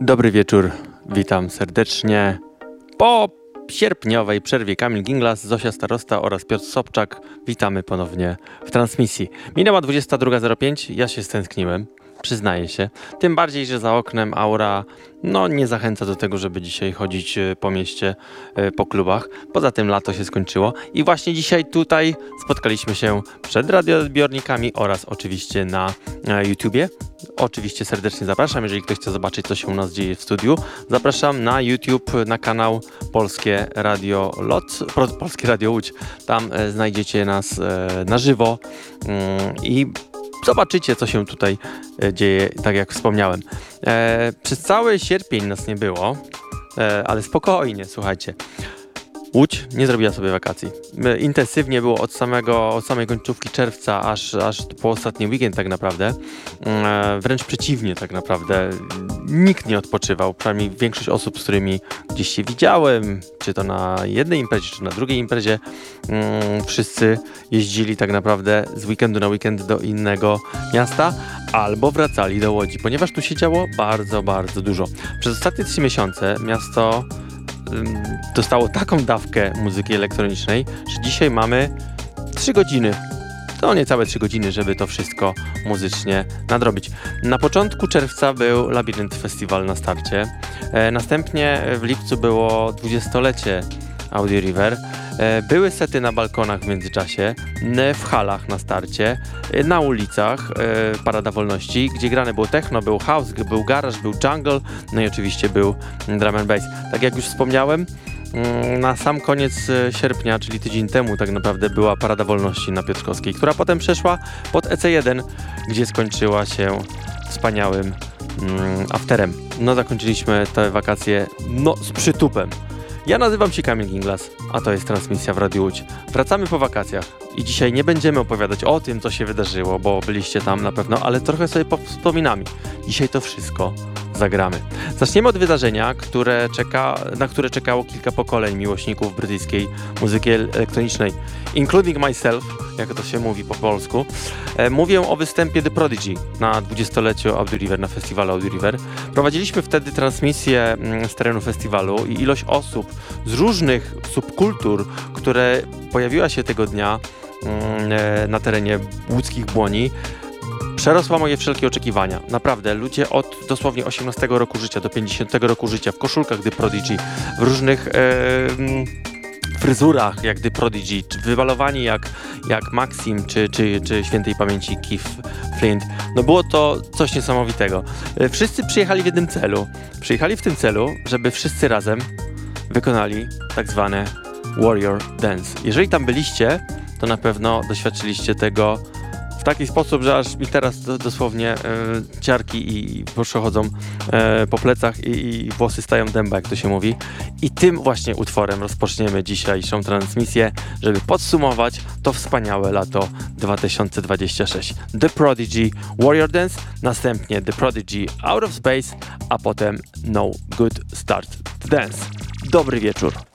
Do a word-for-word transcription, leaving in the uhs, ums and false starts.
Dobry wieczór, witam serdecznie. Po sierpniowej przerwie Kamil Ginglas, Zosia Starosta oraz Piotr Sobczak witamy ponownie w transmisji. Minęła dwudziesta druga zero pięć, ja się stęskniłem, przyznaję się. Tym bardziej, że za oknem aura no, nie zachęca do tego, żeby dzisiaj chodzić po mieście, po klubach. Poza tym lato się skończyło i właśnie dzisiaj tutaj spotkaliśmy się przed radioodbiornikami oraz oczywiście na YouTubie. Oczywiście serdecznie zapraszam, jeżeli ktoś chce zobaczyć, co się u nas dzieje w studiu. Zapraszam na YouTube, na kanał Polskie Radio Lot, Polskie Radio Łódź. Tam e, znajdziecie nas e, na żywo mm, i zobaczycie, co się tutaj e, dzieje, tak jak wspomniałem. E, przez cały sierpień nas nie było, e, ale spokojnie, słuchajcie. Łódź nie zrobiła sobie wakacji. Intensywnie było od samego, od samej końcówki czerwca aż, aż po ostatni weekend tak naprawdę. Wręcz przeciwnie tak naprawdę. Nikt nie odpoczywał. Przynajmniej większość osób, z którymi gdzieś się widziałem, czy to na jednej imprezie, czy na drugiej imprezie, wszyscy jeździli tak naprawdę z weekendu na weekend do innego miasta albo wracali do Łodzi, ponieważ tu się działo bardzo, bardzo dużo. Przez ostatnie trzy miesiące miasto dostało taką dawkę muzyki elektronicznej, że dzisiaj mamy trzy godziny, to niecałe trzy godziny, żeby to wszystko muzycznie nadrobić. Na początku czerwca był Labirynt Festiwal na starcie, e, następnie w lipcu było dwudziestolecie Audio River, e, były sety na balkonach w międzyczasie, e, w halach na starcie, e, na ulicach, e, Parada Wolności, gdzie grane było techno, był house, był garage, był jungle, no i oczywiście był drum and bass. Tak jak już wspomniałem, na sam koniec sierpnia, czyli tydzień temu tak naprawdę była Parada Wolności na Piotrkowskiej, która potem przeszła pod E C jeden, gdzie skończyła się wspaniałym mm, afterem. No zakończyliśmy te wakacje no z przytupem. Ja nazywam się Kamil Ginglas, a to jest transmisja w Radiu Łódź. Wracamy po wakacjach i dzisiaj nie będziemy opowiadać o tym, co się wydarzyło, bo byliście tam na pewno, ale trochę sobie wspominamy. Dzisiaj to wszystko zagramy. Zaczniemy od wydarzenia, które czeka, na które czekało kilka pokoleń miłośników brytyjskiej muzyki elektronicznej, including myself, jak to się mówi po polsku. E, mówię o występie The Prodigy na dwudziestoleciu Audio River, na festiwalu Audio River. Prowadziliśmy wtedy transmisję mm, z terenu festiwalu i ilość osób z różnych subkultur, które pojawiła się tego dnia mm, na terenie łódzkich Błoni, przerosła moje wszelkie oczekiwania. Naprawdę, ludzie od dosłownie osiemnastego roku życia do pięćdziesiątego roku życia w koszulkach The Prodigy, w różnych e, fryzurach jak The Prodigy, czy wybalowani jak, jak Maxim, czy, czy, czy świętej pamięci Keith Flint. No było to coś niesamowitego. E, wszyscy przyjechali w jednym celu. Przyjechali w tym celu, żeby wszyscy razem wykonali tak zwane Warrior Dance. Jeżeli tam byliście, to na pewno doświadczyliście tego w taki sposób, że aż mi teraz do, dosłownie e, ciarki i przechodzą e, po plecach i, i włosy stają dęba, jak to się mówi. I tym właśnie utworem rozpoczniemy dzisiejszą transmisję, żeby podsumować to wspaniałe lato dwa tysiące dwudzieste trzecie. The Prodigy, Warrior Dance, następnie The Prodigy, Out of Space, a potem No Good Start to Dance. Dobry wieczór.